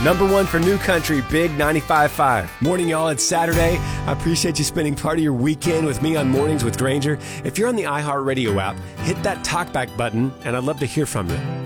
Number one for New Country, Big 95.5. Morning, y'all. It's Saturday. I appreciate you spending part of your weekend with me on Mornings with Granger. If you're on the iHeartRadio app, hit that talkback button, and I'd love to hear from you.